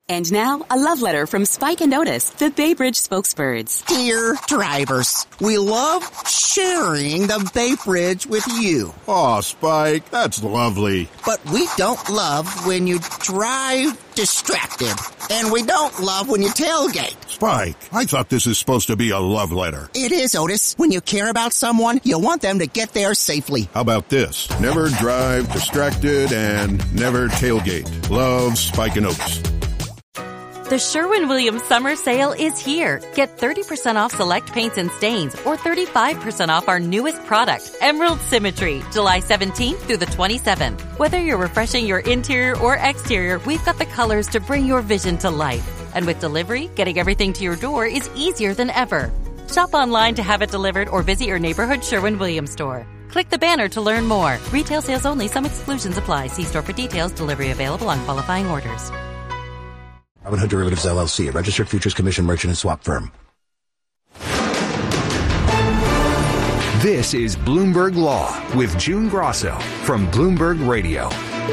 And now, a love letter from Spike and Otis, the Bay Bridge spokesbirds. Dear drivers, we love sharing the Bay Bridge with you. Aw, Spike, that's lovely. But we don't love when you drive distracted. And we don't love when you tailgate. Spike, I thought this is supposed to be a love letter. It is, Otis. When you care about someone, you want them to get there safely. How about this? Never drive distracted and never tailgate. Love, Spike and Otis. The Sherwin-Williams Summer Sale is here. Get 30% off select paints and stains or 35% off our newest product, Emerald Symmetry, July 17th through the 27th. Whether you're refreshing your interior or exterior, we've got the colors to bring your vision to life. And with delivery, getting everything to your door is easier than ever. Shop online to have it delivered or visit your neighborhood Sherwin-Williams store. Click the banner to learn more. Retail sales only. Some exclusions apply. See store for details. Delivery available on qualifying orders. Robinhood Derivatives, LLC, a registered futures commission merchant and swap firm. This is Bloomberg Law with June Grosso from Bloomberg Radio.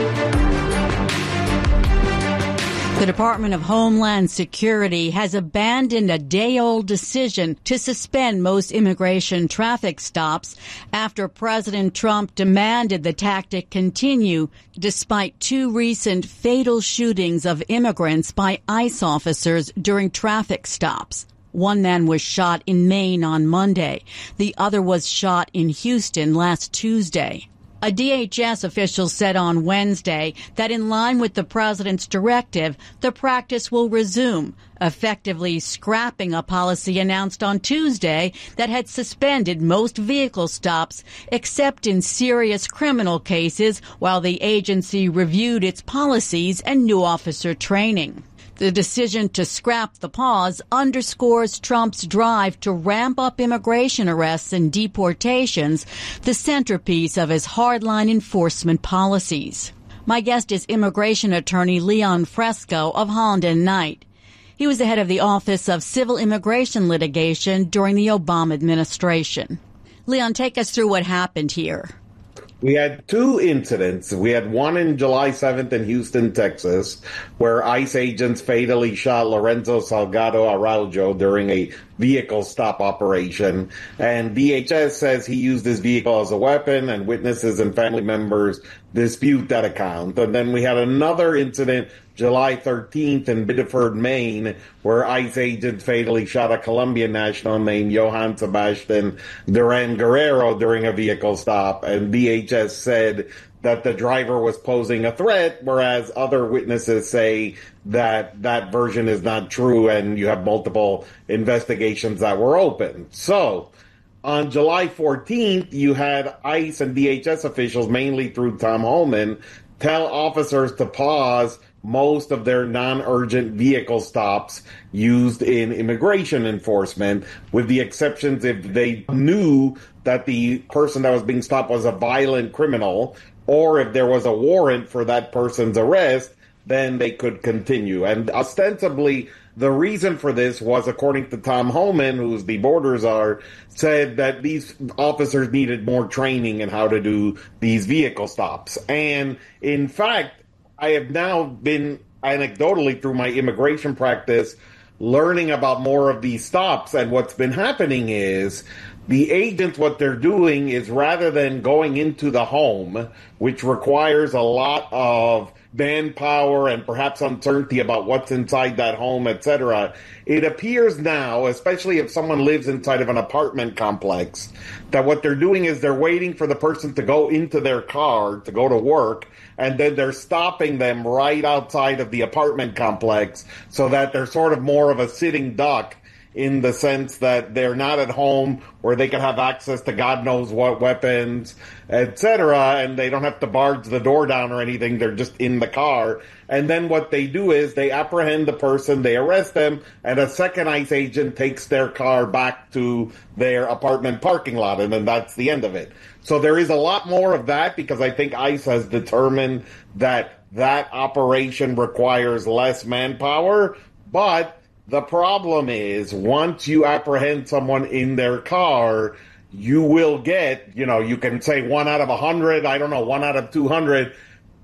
The Department of Homeland Security has abandoned a day-old decision to suspend most immigration traffic stops after President Trump demanded the tactic continue despite two recent fatal shootings of immigrants by ICE officers during traffic stops. One man was shot in Maine on Monday. The other was shot in Houston last Tuesday. A DHS official said on Wednesday that in line with the president's directive, the practice will resume, effectively scrapping a policy announced on Tuesday that had suspended most vehicle stops except in serious criminal cases while the agency reviewed its policies and new officer training. The decision to scrap the pause underscores Trump's drive to ramp up immigration arrests and deportations, the centerpiece of his hardline enforcement policies. My guest is immigration attorney Leon Fresco of Holland & Knight. He was the head of the Office of Civil Immigration Litigation during the Obama administration. Leon, take us through what happened here. We had two incidents. We had one in July 7th in Houston, Texas, where ICE agents fatally shot Lorenzo Salgado Araujo during a vehicle stop operation. And DHS says he used his vehicle as a weapon, and witnesses and family members dispute that account. And then we had another incident July 13th in Biddeford, Maine, where ICE agents fatally shot a Colombian national named Johan Sebastian Duran Guerrero during a vehicle stop. And DHS said that the driver was posing a threat, whereas other witnesses say that that version is not true and you have multiple investigations that were open. So on July 14th, you had ICE and DHS officials, mainly through Tom Homan, tell officers to pause most of their non-urgent vehicle stops used in immigration enforcement, with the exceptions if they knew that the person that was being stopped was a violent criminal, or if there was a warrant for that person's arrest, then they could continue. And ostensibly, the reason for this was, according to Tom Homan, who's the border czar, said that these officers needed more training in how to do these vehicle stops. And in fact, I have now been anecdotally through my immigration practice learning about more of these stops. And what's been happening is the agents, what they're doing is, rather than going into the home, which requires a lot of manpower and perhaps uncertainty about what's inside that home, etc., it appears now, especially if someone lives inside of an apartment complex, that what they're doing is they're waiting for the person to go into their car to go to work, and then they're stopping them right outside of the apartment complex so that they're sort of more of a sitting duck, in the sense that they're not at home where they can have access to God knows what weapons, etc., and they don't have to barge the door down or anything. They're just in the car. And then what they do is they apprehend the person, they arrest them, and a second ICE agent takes their car back to their apartment parking lot, and then that's the end of it. So there is a lot more of that, because I think ICE has determined that that operation requires less manpower, but the problem is, once you apprehend someone in their car, you will get, you can say 1 out of 100, I don't know, 1 out of 200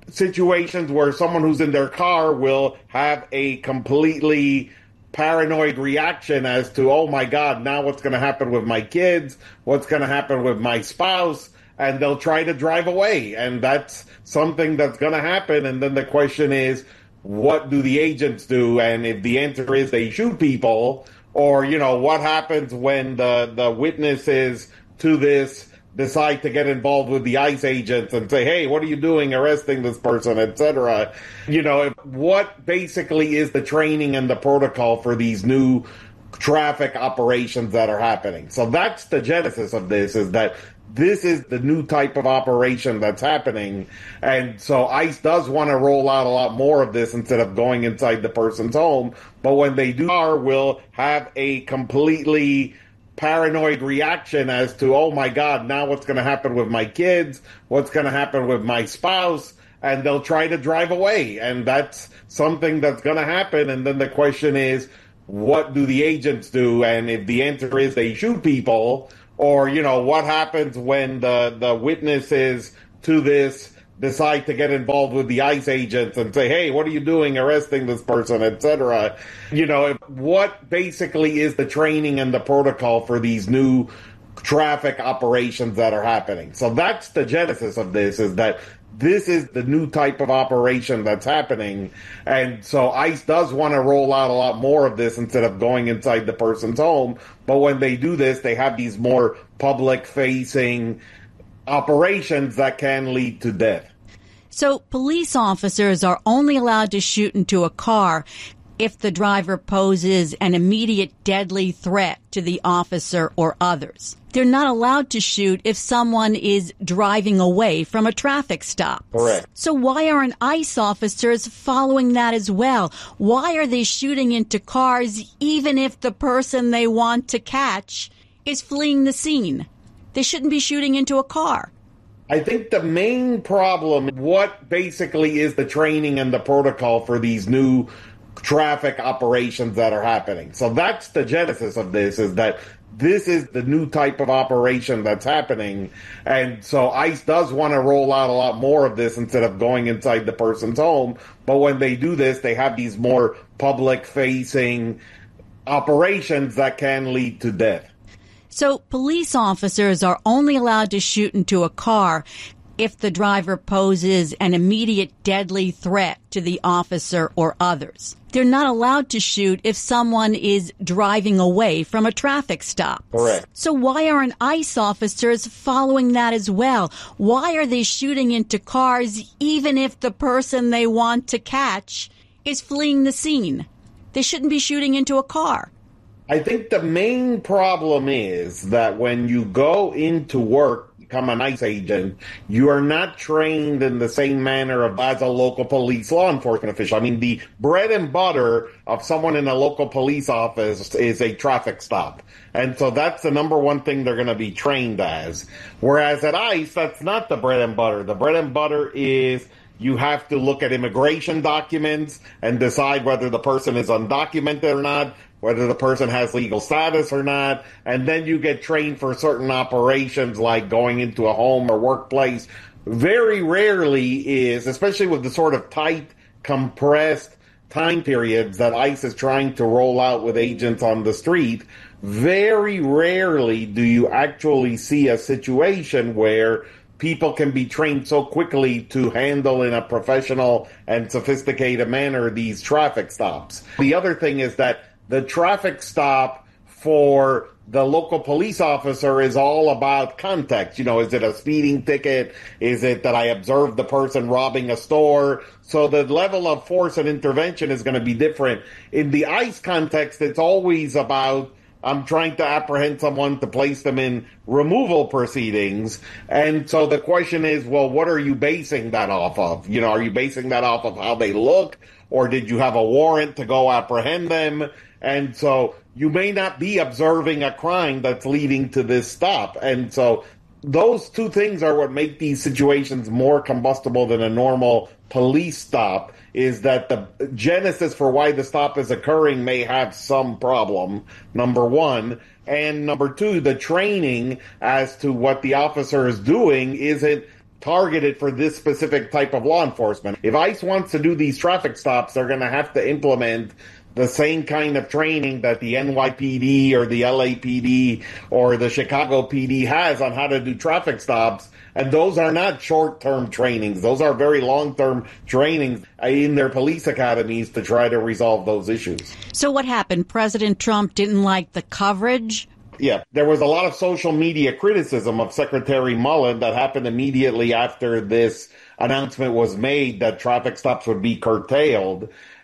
situations where someone who's in their car will have a completely paranoid reaction as to, oh my God, now what's going to happen with my kids? What's going to happen with my spouse? And they'll try to drive away. And that's something that's going to happen. And then the question is, what do the agents do? And if the answer is they shoot people, or, what happens when the witnesses to this decide to get involved with the ICE agents and say, hey, what are you doing arresting this person, etc. What basically is the training and the protocol for these new traffic operations that are happening? So that's the genesis of this, is that this is the new type of operation that's happening. And so ICE does want to roll out a lot more of this instead of going inside the person's home. But when they do, will have a completely paranoid reaction as to, oh my God, now what's going to happen with my kids? What's going to happen with my spouse? And they'll try to drive away. And that's something that's going to happen. And then the question is, what do the agents do? And if the answer is they shoot people, or, what happens when the witnesses to this decide to get involved with the ICE agents and say, hey, what are you doing arresting this person, etc. What basically is the training and the protocol for these new traffic operations that are happening? So that's the genesis of this, is that this is the new type of operation that's happening. And so ICE does want to roll out a lot more of this instead of going inside the person's home. But when they do this, they have these more public-facing operations that can lead to death. So police officers are only allowed to shoot into a car if the driver poses an immediate deadly threat to the officer or others. They're not allowed to shoot if someone is driving away from a traffic stop. Correct. So why aren't ICE officers following that as well? Why are they shooting into cars even if the person they want to catch is fleeing the scene? They shouldn't be shooting into a car. I think the main problem, what basically is the training and the protocol for these new traffic operations that are happening. So that's the genesis of this, is that this is the new type of operation that's happening. And so ICE does want to roll out a lot more of this instead of going inside the person's home. But when they do this, they have these more public-facing operations that can lead to death. So police officers are only allowed to shoot into a car if the driver poses an immediate deadly threat to the officer or others. They're not allowed to shoot if someone is driving away from a traffic stop. Correct. So why aren't ICE officers following that as well? Why are they shooting into cars even if the person they want to catch is fleeing the scene? They shouldn't be shooting into a car. I think the main problem is that when you go into work, become an ICE agent, you are not trained in the same manner as a local police law enforcement official. I mean, the bread and butter of someone in a local police office is a traffic stop. And so that's the number one thing they're going to be trained as. Whereas at ICE, that's not the bread and butter. The bread and butter is you have to look at immigration documents and decide whether the person is undocumented or not, whether the person has legal status or not, and then you get trained for certain operations like going into a home or workplace. Very rarely is, especially with the sort of tight, compressed time periods that ICE is trying to roll out with agents on the street, very rarely do you actually see a situation where people can be trained so quickly to handle in a professional and sophisticated manner these traffic stops. The other thing is that the traffic stop for the local police officer is all about context. You know, is it a speeding ticket? Is it that I observed the person robbing a store? So the level of force and intervention is going to be different. In the ICE context, it's always about, I'm trying to apprehend someone to place them in removal proceedings. And so the question is, well, what are you basing that off of? You know, are you basing that off of how they look? Or did you have a warrant to go apprehend them? And so you may not be observing a crime that's leading to this stop. And so those two things are what make these situations more combustible than a normal police stop, is that the genesis for why the stop is occurring may have some problem, number one. And number two, the training as to what the officer is doing isn't targeted for this specific type of law enforcement. If ICE wants to do these traffic stops, they're going to have to implement the same kind of training that the NYPD or the LAPD or the Chicago PD has on how to do traffic stops. And those are not short-term trainings. Those are very long-term trainings in their police academies to try to resolve those issues. So what happened? President Trump didn't like the coverage? Yeah, there was a lot of social media criticism of Secretary Mullen that happened immediately after this announcement was made that traffic stops would be curtailed.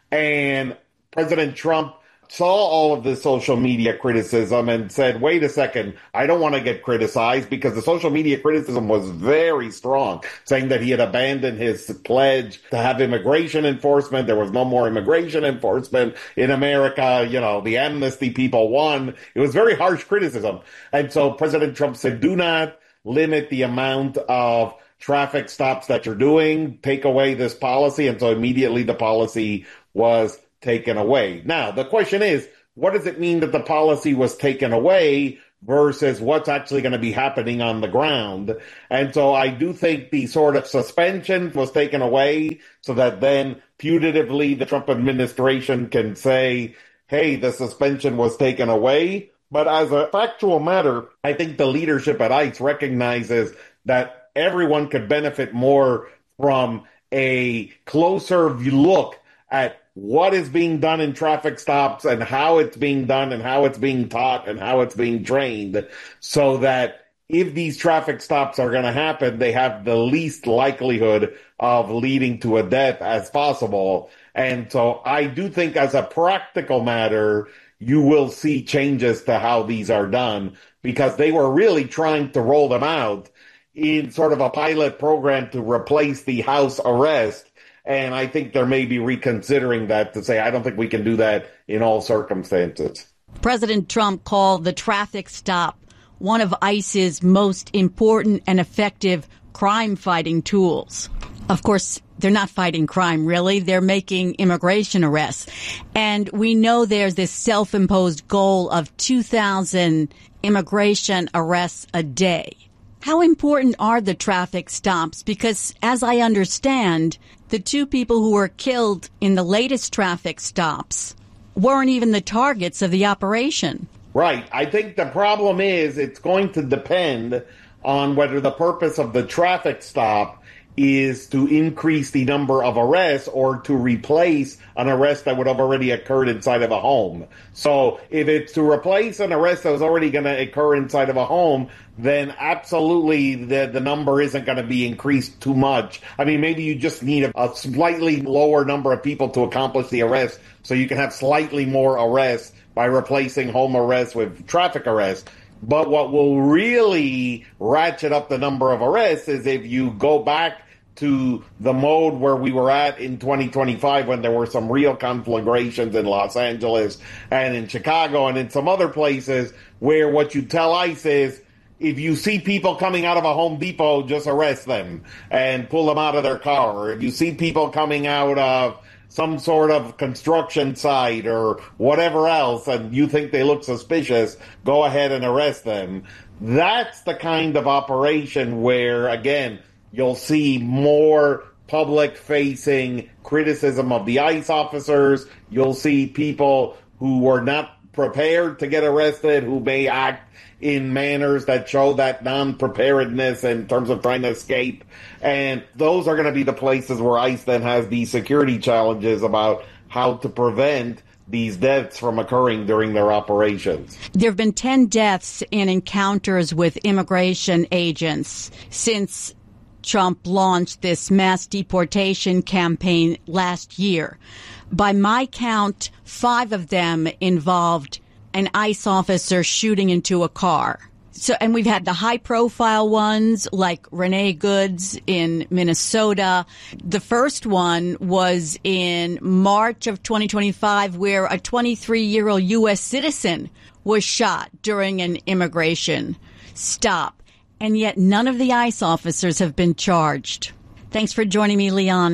And President Trump saw all of this social media criticism and said, wait a second, I don't want to get criticized, because the social media criticism was very strong, saying that he had abandoned his pledge to have immigration enforcement. There was no more immigration enforcement in America. You know, the amnesty people won. It was very harsh criticism. And so President Trump said, do not limit the amount of traffic stops that you're doing. Take away this policy. And so immediately the policy was taken away. Now, the question is, what does it mean that the policy was taken away versus what's actually going to be happening on the ground? And so I do think the sort of suspension was taken away so that then putatively the Trump administration can say, hey, the suspension was taken away. But as a factual matter, I think the leadership at ICE recognizes that everyone could benefit more from a closer look at what is being done in traffic stops and how it's being done and how it's being taught and how it's being trained, so that if these traffic stops are going to happen, they have the least likelihood of leading to a death as possible. And so I do think as a practical matter, you will see changes to how these are done, because they were really trying to roll them out in sort of a pilot program to replace the house arrest. And I think they're maybe reconsidering that to say, I don't think we can do that in all circumstances. President Trump called the traffic stop one of ICE's most important and effective crime-fighting tools. Of course, they're not fighting crime, really. They're making immigration arrests. And we know there's this self-imposed goal of 2,000 immigration arrests a day. How important are the traffic stops? Because as I understand, the two people who were killed in the latest traffic stops weren't even the targets of the operation. Right. I think the problem is it's going to depend on whether the purpose of the traffic stop is to increase the number of arrests or to replace an arrest that would have already occurred inside of a home. So if it's to replace an arrest that was already going to occur inside of a home, then absolutely the number isn't going to be increased too much. I mean, maybe you just need a slightly lower number of people to accomplish the arrest, so you can have slightly more arrests by replacing home arrests with traffic arrests. But what will really ratchet up the number of arrests is if you go back to the mode where we were at in 2025, when there were some real conflagrations in Los Angeles and in Chicago and in some other places, where what you tell ICE is, if you see people coming out of a Home Depot, just arrest them and pull them out of their car. Or if you see people coming out of some sort of construction site or whatever else and you think they look suspicious, go ahead and arrest them. That's the kind of operation where, again, you'll see more public-facing criticism of the ICE officers. You'll see people who were not prepared to get arrested, who may act in manners that show that non-preparedness in terms of trying to escape. And those are going to be the places where ICE then has these security challenges about how to prevent these deaths from occurring during their operations. There have been 10 deaths in encounters with immigration agents since Trump launched this mass deportation campaign last year. By my count, 5 of them involved an ICE officer shooting into a car. And we've had the high-profile ones like Renee Goods in Minnesota. The first one was in March of 2025, where a 23-year-old U.S. citizen was shot during an immigration stop. And yet none of the ICE officers have been charged. Thanks for joining me, Leon.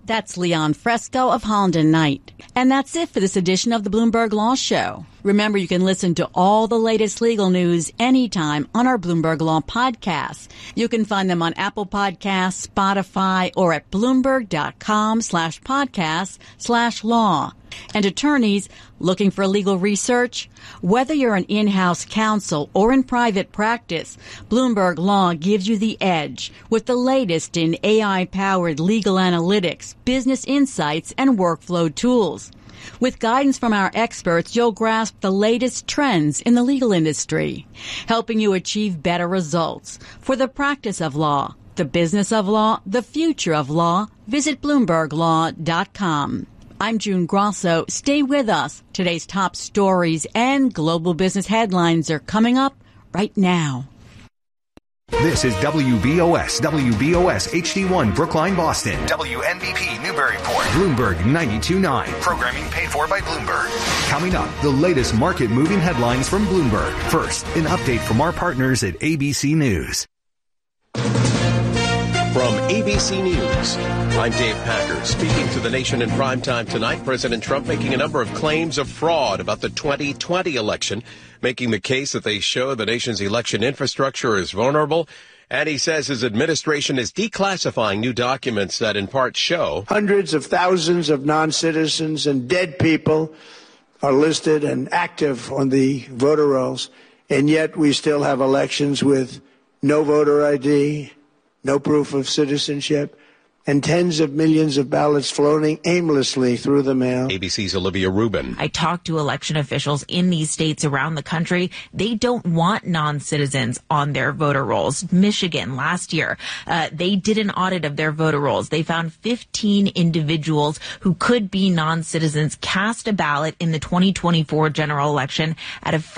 That's Leon Fresco of Holland & Knight. And that's it for this edition of the Bloomberg Law Show. Remember, you can listen to all the latest legal news anytime on our Bloomberg Law podcasts. You can find them on Apple Podcasts, Spotify, or at Bloomberg.com/podcast/law. And attorneys looking for legal research? Whether you're an in-house counsel or in private practice, Bloomberg Law gives you the edge with the latest in AI-powered legal analytics, business insights, and workflow tools. With guidance from our experts, you'll grasp the latest trends in the legal industry, helping you achieve better results for the practice of law, the business of law, the future of law. Visit BloombergLaw.com. I'm June Grosso. Stay with us. Today's top stories and global business headlines are coming up right now. This is WBOS HD1 Brookline, Boston. WNBP Newburyport. Bloomberg 92.9. Programming paid for by Bloomberg. Coming up, the latest market-moving headlines from Bloomberg. First, an update from our partners at ABC News. From ABC News, I'm Dave Packer, speaking to the nation in primetime tonight. President Trump making a number of claims of fraud about the 2020 election, making the case that they show the nation's election infrastructure is vulnerable. And he says his administration is declassifying new documents that in part show hundreds of thousands of non-citizens and dead people are listed and active on the voter rolls. And yet we still have elections with no voter ID, no proof of citizenship, and tens of millions of ballots floating aimlessly through the mail. ABC's Olivia Rubin. I talked to election officials in these states around the country. They don't want non-citizens on their voter rolls. Michigan last year, they did an audit of their voter rolls. They found 15 individuals who could be non-citizens cast a ballot in the 2024 general election out of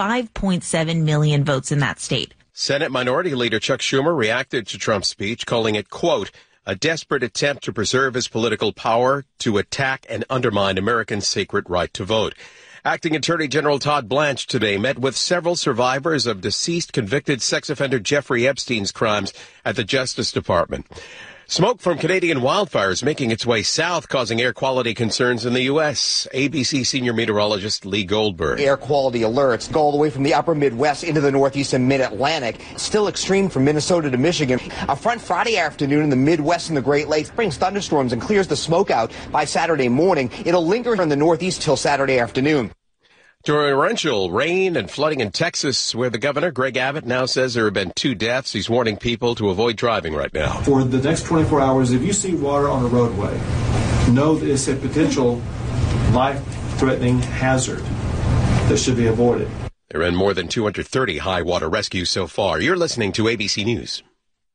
5.7 million votes in that state. Senate Minority Leader Chuck Schumer reacted to Trump's speech, calling it, quote, a desperate attempt to preserve his political power to attack and undermine Americans' sacred right to vote. Acting Attorney General Todd Blanche today met with several survivors of deceased convicted sex offender Jeffrey Epstein's crimes at the Justice Department. Smoke from Canadian wildfires making its way south, causing air quality concerns in the U.S. ABC senior meteorologist Lee Goldberg. Air quality alerts go all the way from the upper Midwest into the Northeast and Mid-Atlantic. Still extreme from Minnesota to Michigan. A front Friday afternoon in the Midwest and the Great Lakes brings thunderstorms and clears the smoke out by Saturday morning. It'll linger in the Northeast till Saturday afternoon. Torrential rain and flooding in Texas, where the governor, Greg Abbott, now says there have been 2 deaths. He's warning people to avoid driving right now. For the next 24 hours, if you see water on a roadway, know that it's a potential life-threatening hazard that should be avoided. There have been more than 230 high water rescues so far. You're listening to ABC News.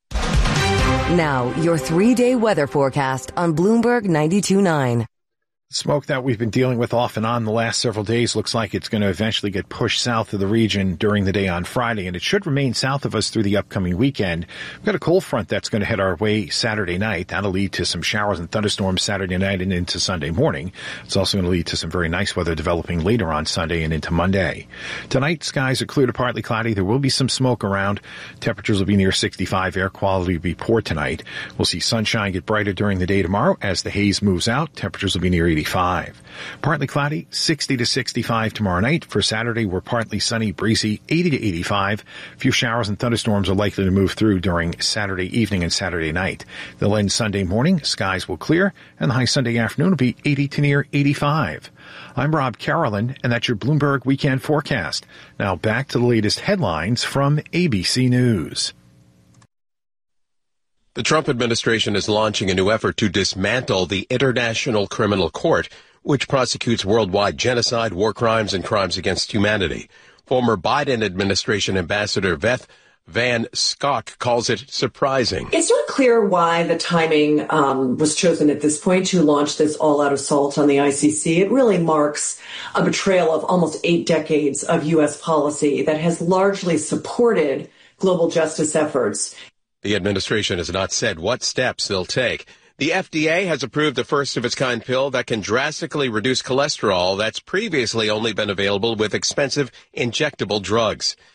Now, your 3-day weather forecast on Bloomberg 92.9. Smoke that we've been dealing with off and on the last several days looks like it's going to eventually get pushed south of the region during the day on Friday, and it should remain south of us through the upcoming weekend. We've got a cold front that's going to head our way Saturday night. That'll lead to some showers and thunderstorms Saturday night and into Sunday morning. It's also going to lead to some very nice weather developing later on Sunday and into Monday. Tonight, skies are clear to partly cloudy. There will be some smoke around. Temperatures will be near 65. Air quality will be poor tonight. We'll see sunshine get brighter during the day tomorrow as the haze moves out. Temperatures will be near 85. Partly cloudy, 60 to 65 tomorrow night. For Saturday, we're partly sunny, breezy, 80 to 85. A few showers and thunderstorms are likely to move through during Saturday evening and Saturday night. They'll end Sunday morning. Skies will clear, and the high Sunday afternoon will be 80 to near 85. I'm Rob Carolyn, and that's your Bloomberg Weekend Forecast. Now back to the latest headlines from ABC News. The Trump administration is launching a new effort to dismantle the International Criminal Court, which prosecutes worldwide genocide, war crimes, and crimes against humanity. Former Biden administration Ambassador Beth Van Schok calls it surprising. It's not clear why the timing was chosen at this point to launch this all-out assault on the ICC. It really marks a betrayal of almost 8 decades of U.S. policy that has largely supported global justice efforts. The administration has not said what steps they'll take. The FDA has approved a first-of-its-kind pill that can drastically reduce cholesterol that's previously only been available with expensive injectable drugs.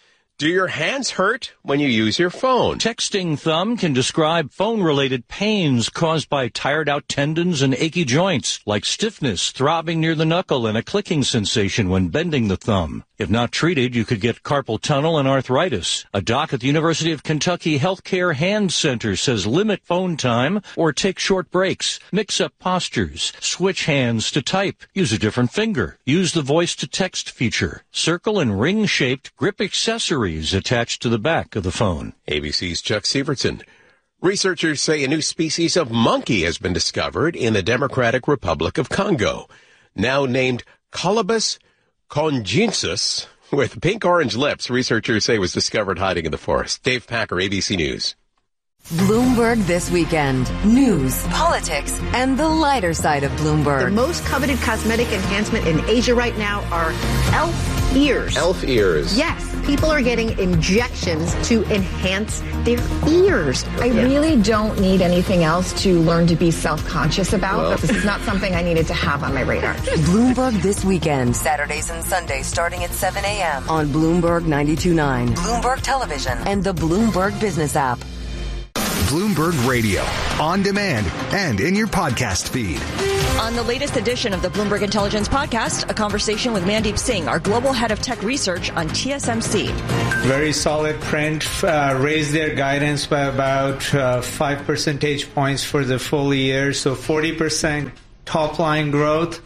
Do your hands hurt when you use your phone? Texting thumb can describe phone-related pains caused by tired-out tendons and achy joints, like stiffness, throbbing near the knuckle, and a clicking sensation when bending the thumb. If not treated, you could get carpal tunnel and arthritis. A doc at the University of Kentucky Healthcare Hand Center says limit phone time or take short breaks. Mix up postures. Switch hands to type. Use a different finger. Use the voice-to-text feature. Circle and ring-shaped grip accessories attached to the back of the phone. ABC's Chuck Sievertson. Researchers say a new species of monkey has been discovered in the Democratic Republic of Congo. Now named Colobus congensis, with pink-orange lips, researchers say was discovered hiding in the forest. Dave Packer, ABC News. Bloomberg This Weekend. News, politics, and the lighter side of Bloomberg. The most coveted cosmetic enhancement in Asia right now are elf ears. Elf ears. Yes, people are getting injections to enhance their ears. I really don't need anything else to learn to be self-conscious about. This is not something I needed to have on my radar. Bloomberg This Weekend. Saturdays and Sundays starting at 7 a.m. on Bloomberg 92.9, Bloomberg Television, and the Bloomberg Business app. Bloomberg Radio, on demand and in your podcast feed. On the latest edition of the Bloomberg Intelligence Podcast, a conversation with Mandeep Singh, our global head of tech research on TSMC. Very solid print, raised their guidance by about 5 percentage points for the full year, so 40% top-line growth.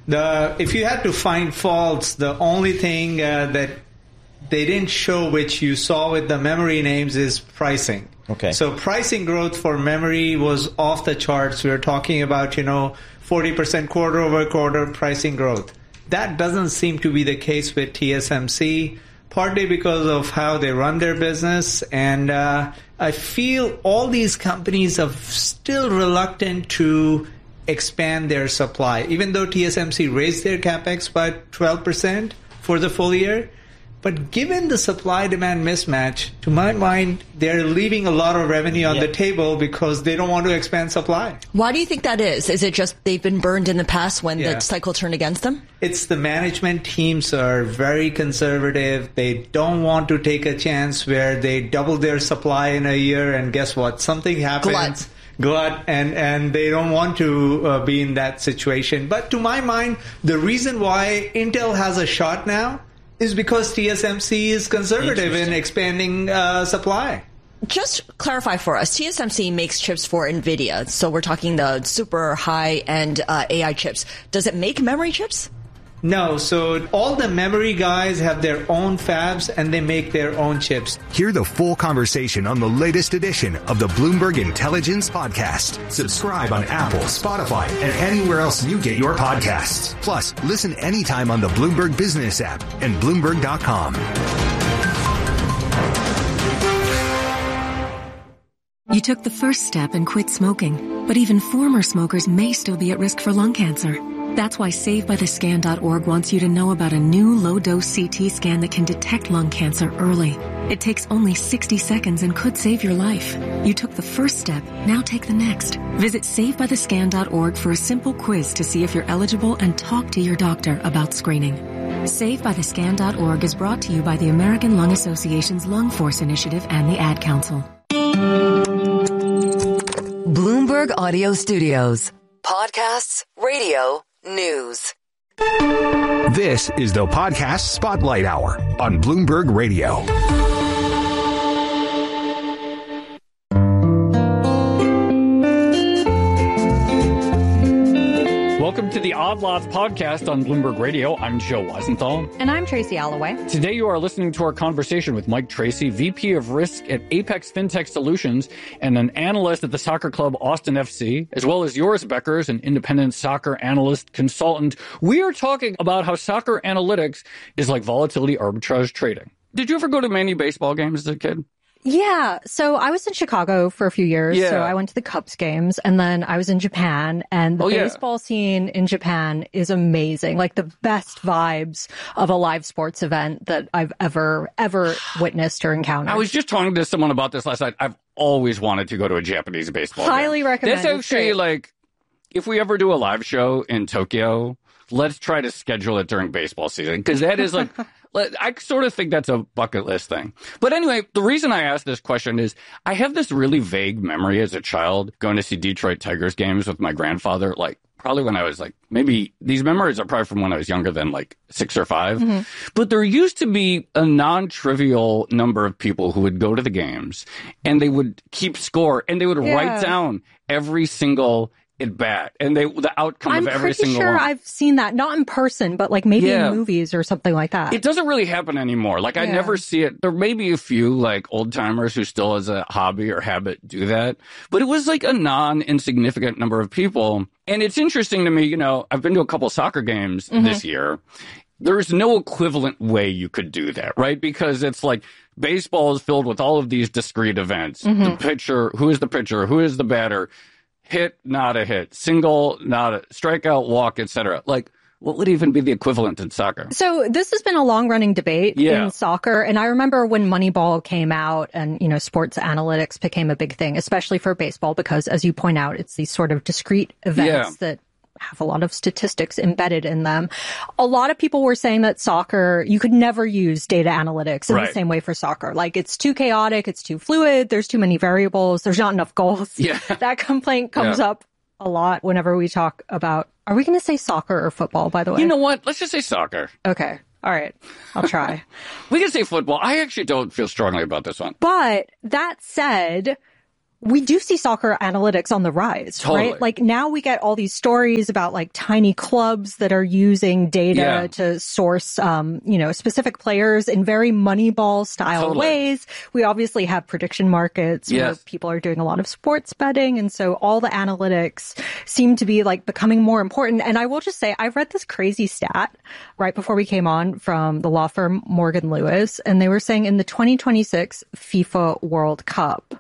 If you had to find faults, the only thing that they didn't show, which you saw with the memory names, is pricing. Okay. So pricing growth for memory was off the charts. We were talking about, 40% quarter-over-quarter pricing growth. That doesn't seem to be the case with TSMC, partly because of how they run their business. And I feel all these companies are still reluctant to expand their supply, even though TSMC raised their capex by 12% for the full year. But given the supply-demand mismatch, to my mind, they're leaving a lot of revenue on the table because they don't want to expand supply. Why do you think that is? Is it just they've been burned in the past when the cycle turned against them? It's the management teams are very conservative. They don't want to take a chance where they double their supply in a year, and guess what? Something happens. Glut, and they don't want to be in that situation. But to my mind, the reason why Intel has a shot now is because TSMC is conservative in expanding supply. Just clarify for us, TSMC makes chips for NVIDIA, so we're talking the super high-end AI chips. Does it make memory chips? No, so all the memory guys have their own fabs and they make their own chips. Hear the full conversation on the latest edition of the Bloomberg Intelligence Podcast. Subscribe on Apple, Spotify, and anywhere else you get your podcasts. Plus, listen anytime on the Bloomberg Business app and Bloomberg.com. You took the first step and quit smoking, but even former smokers may still be at risk for lung cancer. That's why SaveByTheScan.org wants you to know about a new low-dose CT scan that can detect lung cancer early. It takes only 60 seconds and could save your life. You took the first step, now take the next. Visit SaveByTheScan.org for a simple quiz to see if you're eligible and talk to your doctor about screening. SaveByTheScan.org is brought to you by the American Lung Association's Lung Force Initiative and the Ad Council. Bloomberg Audio Studios. Podcasts, radio, news. This is the Podcast Spotlight Hour on Bloomberg Radio. Welcome to the Odd Lots podcast on Bloomberg Radio. I'm Joe Weisenthal. And I'm Tracy Alloway. Today you are listening to our conversation with Mike Tracy, VP of Risk at Apex FinTech Solutions and an analyst at the soccer club Austin FC, as well as Joris Beckers, an independent soccer analyst consultant. We are talking about how soccer analytics is like volatility arbitrage trading. Did you ever go to many baseball games as a kid? Yeah. So I was in Chicago for a few years. Yeah. So I went to the Cubs games and then I was in Japan, and the baseball scene in Japan is amazing. Like the best vibes of a live sports event that I've ever witnessed or encountered. I was just talking to someone about this last night. I've always wanted to go to a Japanese baseball game. Highly recommend. That's actually like, if we ever do a live show in Tokyo, let's try to schedule it during baseball season, because that is like, I sort of think that's a bucket list thing. But anyway, the reason I asked this question is I have this really vague memory as a child going to see Detroit Tigers games with my grandfather, like probably when I was like, maybe these memories are probably from when I was younger than like 6 or 5. Mm-hmm. But there used to be a non-trivial number of people who would go to the games and they would keep score and they would write down every single at bat and the outcome of every single one. I'm pretty sure I've seen that, not in person, but like maybe in movies or something like that. It doesn't really happen anymore. Like I never see it. There may be a few like old timers who still as a hobby or habit do that, but it was like a non-insignificant number of people. And it's interesting to me, you know, I've been to a couple soccer games this year. There's no equivalent way you could do that, right? Because it's like baseball is filled with all of these discrete events. The pitcher, who is the pitcher, who is the batter, hit, not a hit, single, not a strikeout, walk, etc. Like, what would even be the equivalent in soccer? So this has been a long-running debate in soccer. And I remember when Moneyball came out and, you know, sports analytics became a big thing, especially for baseball, because as you point out, it's these sort of discrete events that have a lot of statistics embedded in them. A lot of people were saying that soccer, you could never use data analytics in the same way for soccer. Like, it's too chaotic, it's too fluid, there's too many variables, there's not enough goals. That complaint comes up a lot whenever we talk about, are we going to say soccer or football, by the way? You know what? Let's just say soccer. Okay. All right. I'll try. We can say football. I actually don't feel strongly about this one. But that said, we do see soccer analytics on the rise, right? Like now we get all these stories about like tiny clubs that are using data to source, you know, specific players in very Moneyball style ways. We obviously have prediction markets where people are doing a lot of sports betting. And so all the analytics seem to be like becoming more important. And I will just say, I read this crazy stat right before we came on from the law firm Morgan Lewis, and they were saying in the 2026 FIFA World Cup,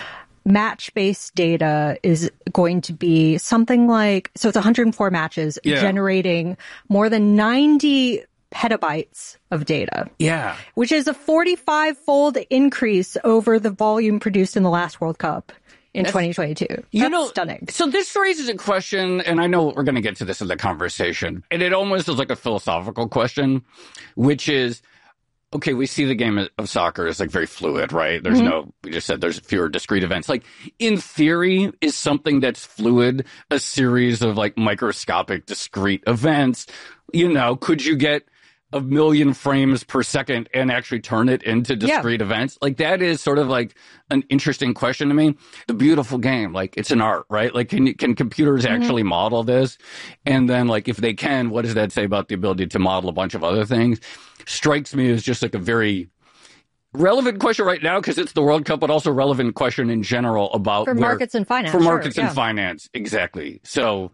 match-based data is going to be something like, so it's 104 matches generating more than 90 petabytes of data. Yeah. Which is a 45-fold increase over the volume produced in the last World Cup in 2022. That's stunning. So this raises a question, and I know we're going to get to this in the conversation, and it almost is like a philosophical question, which is, okay, we see the game of soccer is like very fluid, right? There's we just said there's fewer discrete events. Like in theory, is something that's fluid a series of like microscopic discrete events? You know, could you get 1 million frames per second and actually turn it into discrete events? Like that is sort of like an interesting question to me. The beautiful game, like it's an art, right? Like can computers actually model this? And then like if they can, what does that say about the ability to model a bunch of other things? Strikes me as just like a very relevant question right now because it's the World Cup, but also relevant question in general about markets and finance. For markets and finance, exactly. So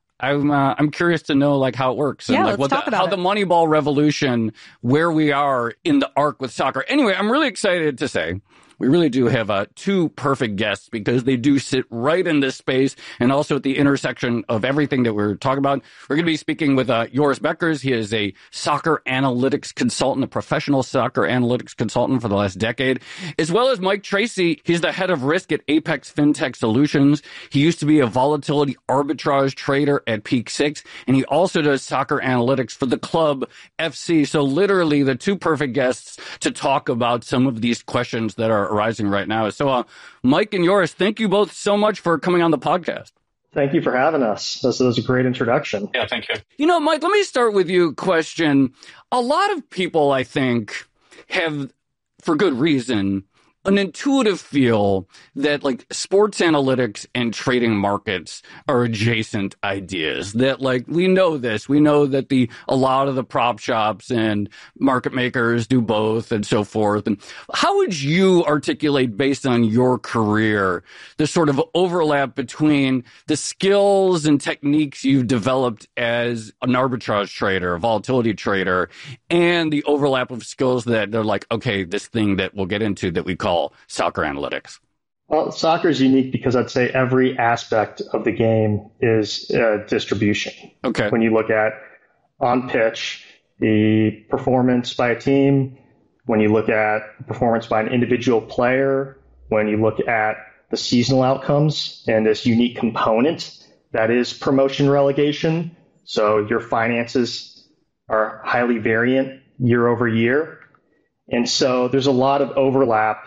I'm curious to know like how it works and like how the Moneyball revolution, where we are in the arc with soccer. Anyway, I'm really excited to say we really do have two perfect guests because they do sit right in this space and also at the intersection of everything that we're talking about. We're going to be speaking with Joris Beckers. He is a soccer analytics consultant, a professional soccer analytics consultant for the last decade, as well as Mike Tracy. He's the head of risk at Apex FinTech Solutions. He used to be a volatility arbitrage trader at Peak Six, and he also does soccer analytics for the club FC. So literally the two perfect guests to talk about some of these questions that are arising right now. So, Mike and Joris, thank you both so much for coming on the podcast. Thank you for having us. This was a great introduction. Yeah, thank you. You know, Mike, let me start with you a question. A lot of people, I think, have, for good reason, an intuitive feel that like sports analytics and trading markets are adjacent ideas. That like we know this. We know that a lot of the prop shops and market makers do both and so forth. And how would you articulate, based on your career, the sort of overlap between the skills and techniques you've developed as an arbitrage trader, a volatility trader, and the overlap of skills that they're like, okay, this thing that we'll get into that we call soccer analytics? Well, soccer is unique because I'd say every aspect of the game is distribution. Okay. When you look at on pitch, the performance by a team, when you look at performance by an individual player, when you look at the seasonal outcomes and this unique component that is promotion relegation. So your finances are highly variant year over year. And so there's a lot of overlap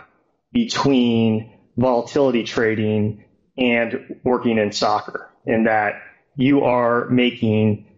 between volatility trading and working in soccer, in that you are making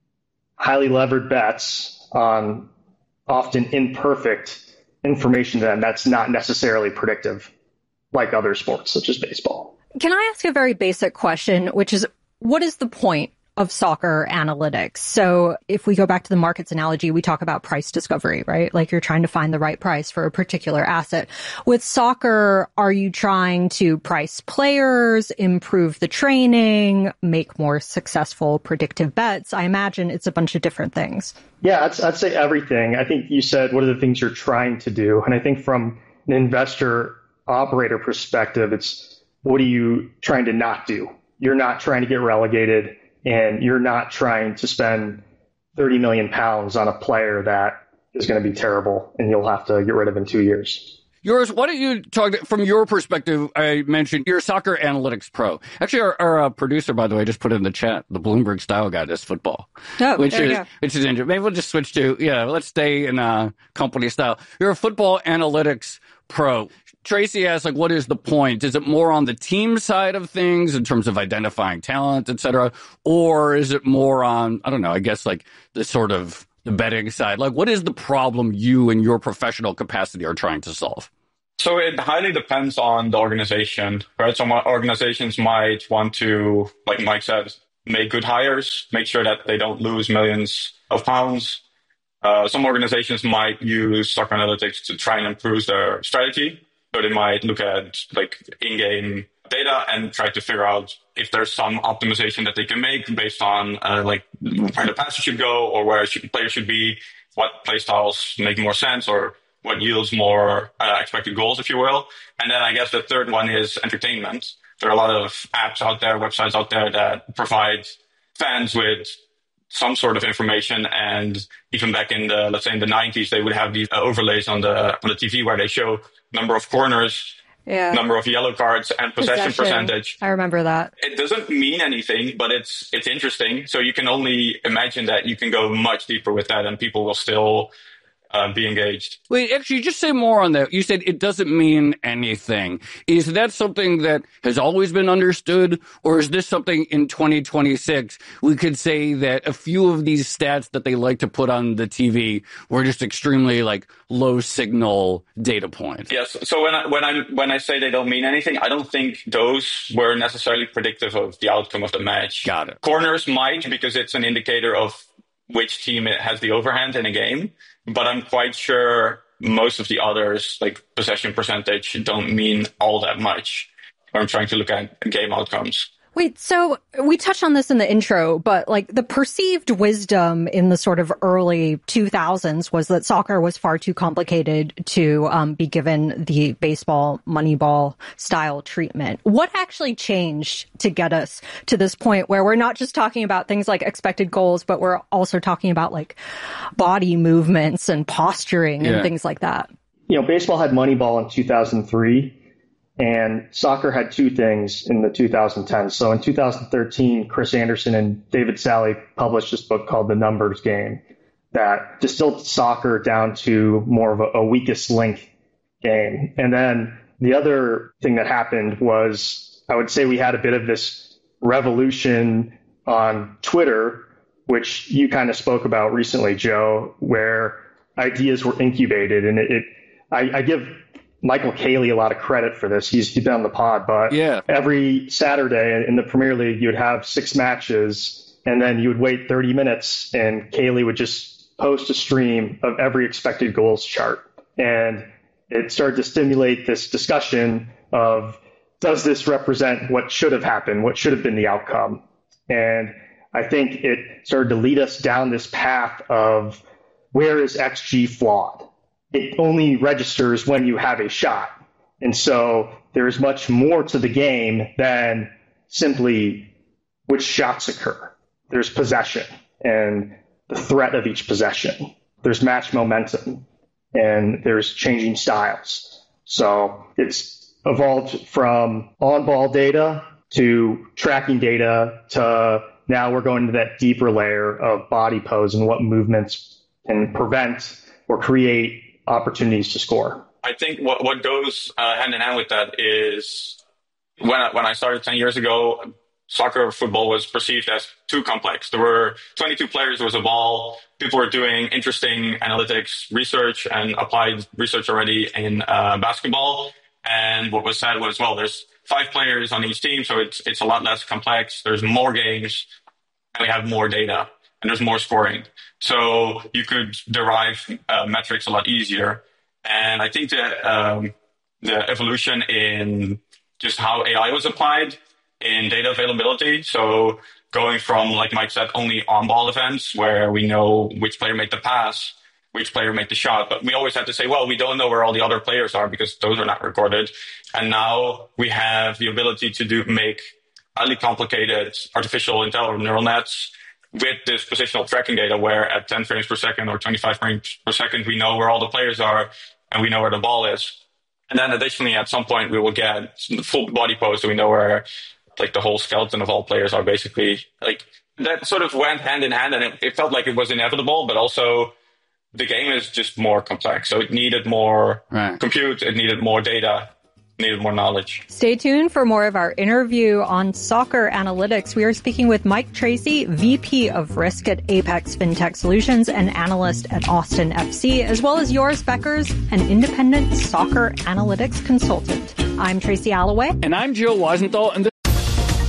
highly levered bets on often imperfect information that's not necessarily predictive, like other sports such as baseball. Can I ask a very basic question, which is, what is the point of soccer analytics? So if we go back to the markets analogy, we talk about price discovery, right? Like you're trying to find the right price for a particular asset. With soccer, are you trying to price players, improve the training, make more successful predictive bets? I imagine it's a bunch of different things. Yeah, I'd say everything. I think you said, what are the things you're trying to do? And I think from an investor operator perspective, it's what are you trying to not do? You're not trying to get relegated, and you're not trying to spend 30 million pounds on a player that is going to be terrible and you'll have to get rid of in 2 years. Joris, why don't you talk from your perspective? I mentioned you're a soccer analytics pro. Actually, our producer, by the way, just put in the chat, the Bloomberg style guide is football. Oh, which is interesting. Maybe we'll just switch to, let's stay in company style. You're a football analytics pro. Tracy asks, what is the point? Is it more on the team side of things in terms of identifying talent, et cetera? Or is it more on, the sort of the betting side? What is the problem you in your professional capacity are trying to solve? So it highly depends on the organization, right? Some organizations might want to, like Mike said, make good hires, make sure that they don't lose millions of pounds. Some organizations might use soccer analytics to try and improve their strategy. So they might look at in-game data and try to figure out if there's some optimization that they can make based on where the passer should go or where players should be, what play styles make more sense or what yields more expected goals, if you will. And then I guess the third one is entertainment. There are a lot of apps out there, websites out there that provide fans with some sort of information. And even back in the 90s, they would have these overlays on the TV where they show number of corners, number of yellow cards, and possession percentage. I remember that. It doesn't mean anything, but it's interesting. So you can only imagine that you can go much deeper with that and people will still be engaged. Wait, actually, just say more on that. You said it doesn't mean anything. Is that something that has always been understood, or is this something in 2026 we could say that a few of these stats that they like to put on the TV were just extremely low signal data points? Yes. So when I say they don't mean anything, I don't think those were necessarily predictive of the outcome of the match. Got it. Corners might, because it's an indicator of which team has the overhand in a game. But I'm quite sure most of the others, like possession percentage, don't mean all that much when I'm trying to look at game outcomes. Wait, so we touched on this in the intro, but the perceived wisdom in the sort of early 2000s was that soccer was far too complicated to be given the baseball Moneyball style treatment. What actually changed to get us to this point where we're not just talking about things like expected goals, but we're also talking about body movements and posturing and things like that? Baseball had Moneyball in 2003. And soccer had two things in the 2010s. So in 2013, Chris Anderson and David Sally published this book called The Numbers Game that distilled soccer down to more of a weakest link game. And then the other thing that happened was, I would say we had a bit of this revolution on Twitter, which you kind of spoke about recently, Joe, where ideas were incubated. And I give Michael Cayley a lot of credit for this. He's been on the pod, but every Saturday in the Premier League, you would have 6 matches, and then you would wait 30 minutes, and Cayley would just post a stream of every expected goals chart. And it started to stimulate this discussion of, does this represent what should have happened? What should have been the outcome? And I think it started to lead us down this path of, where is XG flawed? It only registers when you have a shot. And so there's much more to the game than simply which shots occur. There's possession and the threat of each possession. There's match momentum and there's changing styles. So it's evolved from on-ball data to tracking data to now we're going to that deeper layer of body pose and what movements can prevent or create opportunities to score. I think what goes hand in hand with that is when I started 10 years ago, soccer, football was perceived as too complex. There were 22 players, there was a ball. People were doing interesting analytics research and applied research already in basketball. And what was said was, well, there's 5 players on each team, so it's a lot less complex. There's more games, and we have more data, and there's more scoring. So you could derive metrics a lot easier. And I think that the evolution in just how AI was applied in data availability, so going from, like Mike said, only on-ball events where we know which player made the pass, which player made the shot, but we always had to say, well, we don't know where all the other players are because those are not recorded. And now we have the ability to make highly complicated artificial intelligence neural nets with this positional tracking data where at 10 frames per second or 25 frames per second, we know where all the players are and we know where the ball is. And then additionally, at some point, we will get full body pose so we know where like the whole skeleton of all players are basically. Like that sort of went hand in hand, and it felt like it was inevitable, but also the game is just more complex. So it needed more compute, it needed more data, needed more knowledge. Stay tuned for more of our interview on soccer analytics. We are speaking with Mike Tracy, VP of Risk at Apex FinTech Solutions and analyst at Austin FC, as well as Joris Beckers, an independent soccer analytics consultant. I'm Tracy Alloway. And I'm Joe Weisenthal. And